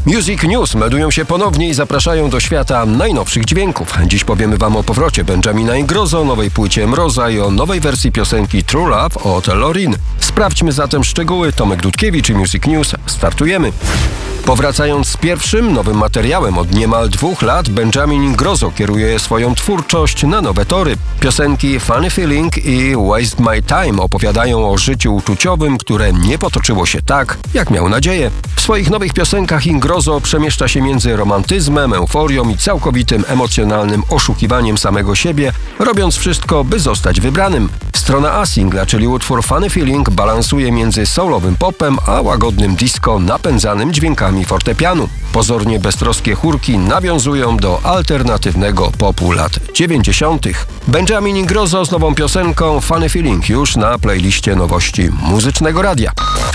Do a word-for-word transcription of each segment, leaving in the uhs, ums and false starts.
Music News meldują się ponownie i zapraszają do świata najnowszych dźwięków. Dziś powiemy wam o powrocie Benjamina Ingrosso, nowej płycie Mroza i o nowej wersji piosenki True Love od Lorin. Sprawdźmy zatem szczegóły. Tomek Dudkiewicz i Music News. Startujemy. Powracając z pierwszym, nowym materiałem od niemal dwóch lat, Benjamin Ingrosso kieruje swoją twórczość na nowe tory. Piosenki Funny Feeling i Waste My Time opowiadają o życiu uczuciowym, które nie potoczyło się tak, jak miał nadzieję. W swoich nowych piosenkach Ingrosso przemieszcza się między romantyzmem, euforią i całkowitym emocjonalnym oszukiwaniem samego siebie, robiąc wszystko, by zostać wybranym. Strona A singla, czyli utwór Funny Feeling, balansuje między soulowym popem a łagodnym disco napędzanym dźwiękami fortepianu. Pozornie beztroskie chórki nawiązują do alternatywnego popu lat dziewięćdziesiątych. Benjamin Ingrosso z nową piosenką Funny Feeling już na playliście nowości Muzycznego Radia.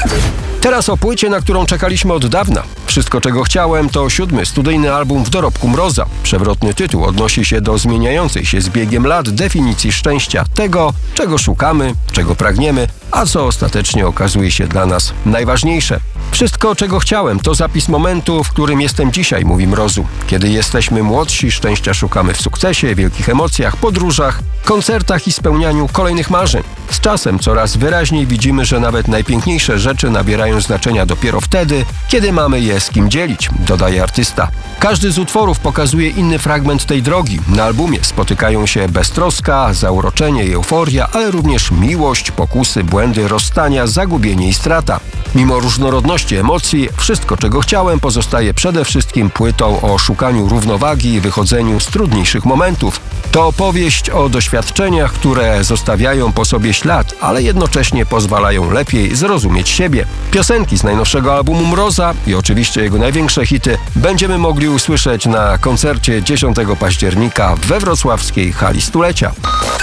Teraz o płycie, na którą czekaliśmy od dawna. Wszystko, czego chciałem, to siódmy studyjny album w dorobku Mroza. Przewrotny tytuł odnosi się do zmieniającej się z biegiem lat definicji szczęścia, tego, czego szukamy, czego pragniemy, a co ostatecznie okazuje się dla nas najważniejsze. Wszystko, czego chciałem, to zapis momentu, w którym jestem dzisiaj, mówi Mrozu. Kiedy jesteśmy młodsi, szczęścia szukamy w sukcesie, wielkich emocjach, podróżach, koncertach i spełnianiu kolejnych marzeń. Z czasem coraz wyraźniej widzimy, że nawet najpiękniejsze rzeczy nabierają znaczenia dopiero wtedy, kiedy mamy je z kim dzielić, dodaje artysta. Każdy z utworów pokazuje inny fragment tej drogi. Na albumie spotykają się beztroska, zauroczenie i euforia, ale również miłość, pokusy, błędy, rozstania, zagubienie i strata. Mimo różnorodności emocji, wszystko, czego chciałem, pozostaje przede wszystkim płytą o szukaniu równowagi i wychodzeniu z trudniejszych momentów. To opowieść o doświadczeniach, które zostawiają po sobie ślad, ale jednocześnie pozwalają lepiej zrozumieć siebie. Piosenki z najnowszego albumu Mroza i oczywiście jego największe hity będziemy mogli usłyszeć na koncercie dziesiątego października we wrocławskiej Hali Stulecia.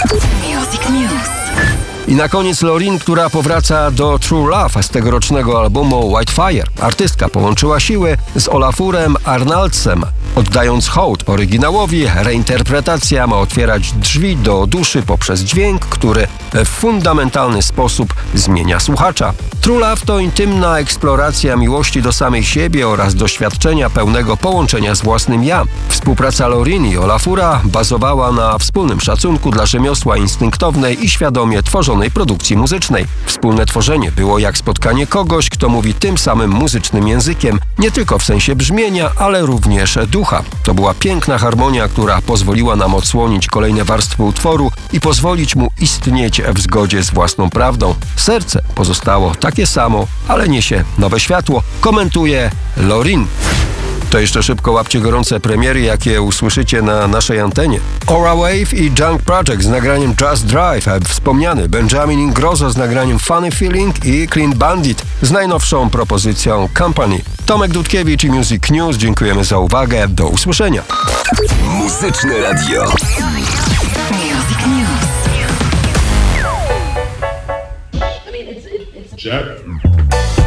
Music News. I na koniec Lorin, która powraca do True Love z tegorocznego albumu Whitefire. Artystka połączyła siły z Olafurem Arnaldsem. Oddając hołd oryginałowi, reinterpretacja ma otwierać drzwi do duszy poprzez dźwięk, który w fundamentalny sposób zmienia słuchacza. True Love to intymna eksploracja miłości do samej siebie oraz doświadczenia pełnego połączenia z własnym ja. Współpraca Lorin i Olafura bazowała na wspólnym szacunku dla rzemiosła instynktownej i świadomie tworzonej produkcji muzycznej. Wspólne tworzenie było jak spotkanie kogoś, kto mówi tym samym muzycznym językiem, nie tylko w sensie brzmienia, ale również ducha. To była piękna harmonia, która pozwoliła nam odsłonić kolejne warstwy utworu i pozwolić mu istnieć w zgodzie z własną prawdą. Serce pozostało takie samo, ale niesie nowe światło, komentuje Lorin. To jeszcze szybko łapcie gorące premiery, jakie usłyszycie na naszej antenie. Aura Wave i Junk Project z nagraniem Just Drive, wspomniany Benjamin Ingrosso z nagraniem Funny Feeling i Clean Bandit z najnowszą propozycją Company. Tomek Dudkiewicz i Music News. Dziękujemy za uwagę. Do usłyszenia. Muzyczne Radio. Music News. Check.